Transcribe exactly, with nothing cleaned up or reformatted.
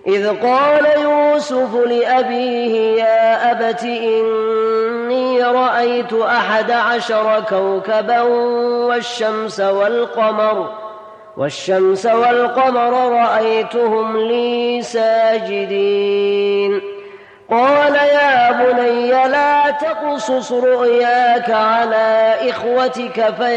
إذ قال يوسف لأبيه يا أبت إني رأيت أحد عشر كوكبا والشمس والقمر والشمس والقمر رأيتهم لي ساجدين قال يا بني لا تقصص رؤياك على إخوتك